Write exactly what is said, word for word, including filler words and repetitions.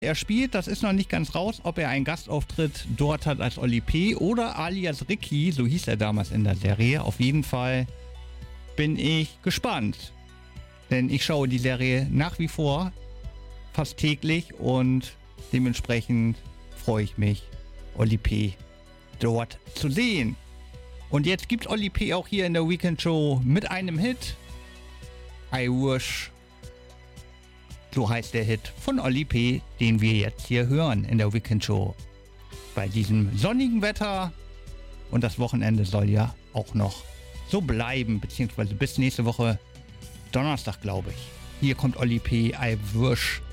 er spielt, das ist noch nicht ganz raus, ob er einen Gastauftritt dort hat als Oli P. oder alias Ricky, so hieß er damals in der Serie. Auf jeden Fall bin ich gespannt, denn ich schaue die Serie nach wie vor fast täglich und dementsprechend freue ich mich, Oli P. dort zu sehen. Und jetzt gibt Oli P. auch hier in der Weekend Show mit einem Hit. I Wish. So heißt der Hit von Oli P., den wir jetzt hier hören in der Weekend Show. Bei diesem sonnigen Wetter. Und das Wochenende soll ja auch noch so bleiben, beziehungsweise bis nächste Woche Donnerstag, glaube ich. Hier kommt Oli P. I Wish.